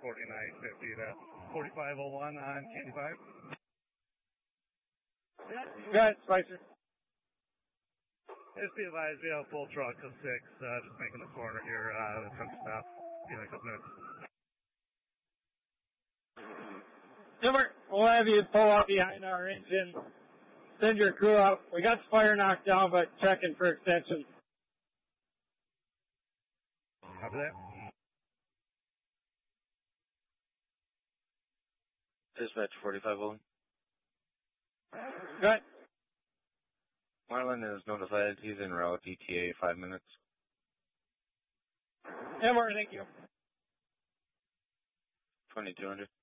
4950 to 4501 on Candy 5. Go ahead, Spicer. Just be advised, we have a full truck of 6, just making the corner here, the truck stop, in a couple minutes. Timber, we'll have you pull up behind our engine, send your crew out. We got the fire knocked down, but checking for extension. Copy that. Dispatch 4501. Go ahead. Marlon is notified. He's en route. ETA 5 minutes. Timber, thank you. 2200.